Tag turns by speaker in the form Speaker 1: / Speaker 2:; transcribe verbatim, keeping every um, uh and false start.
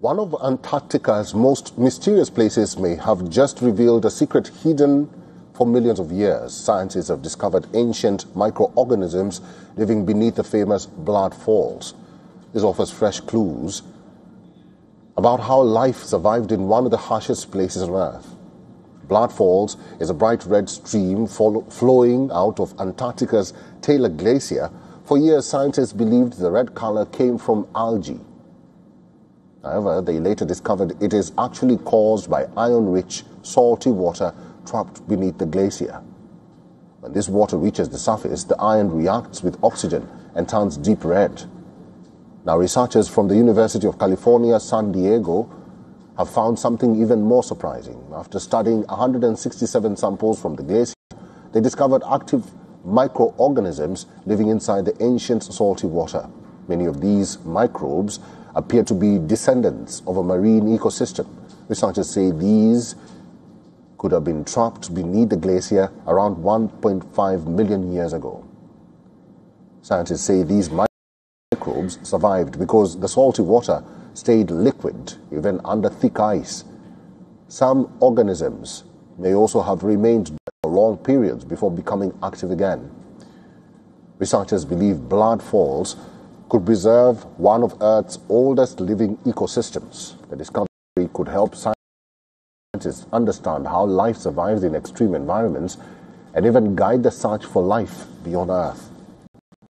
Speaker 1: One of Antarctica's most mysterious places may have just revealed a secret hidden for millions of years. Scientists have discovered ancient microorganisms living beneath the famous Blood Falls. This offers fresh clues about how life survived in one of the harshest places on Earth. Blood Falls is a bright red stream flowing out of Antarctica's Taylor Glacier. For years, scientists believed the red color came from algae. However, they later discovered it is actually caused by iron-rich, salty water trapped beneath the glacier. When this water reaches the surface, the iron reacts with oxygen and turns deep red. Now, researchers from the University of California, San Diego, have found something even more surprising. After studying one hundred sixty-seven samples from the glacier, they discovered active microorganisms living inside the ancient salty water. Many of these microbes appear to be descendants of a marine ecosystem. Researchers say these could have been trapped beneath the glacier around one point five million years ago. Scientists say these microbes survived because the salty water stayed liquid even under thick ice. Some organisms may also have remained dead for long periods before becoming active again. Researchers believe Blood Falls could preserve one of Earth's oldest living ecosystems. The discovery could help scientists understand how life survives in extreme environments and even guide the search for life beyond Earth.